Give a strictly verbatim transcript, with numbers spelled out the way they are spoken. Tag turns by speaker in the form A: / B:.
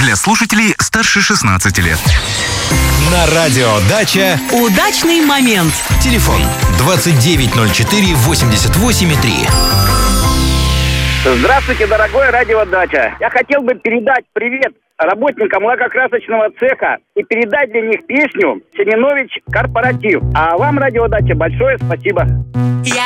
A: Для слушателей старше шестнадцати лет.
B: На радио «Дача»
C: удачный момент.
B: Телефон двадцать девять ноль четыре восемьдесят восемь три.
D: Здравствуйте, дорогой радио «Дача». Я хотел бы передать привет работникам лакокрасочного цеха и передать для них песню «Семенович корпоратив». А вам, радио «Дача», большое спасибо.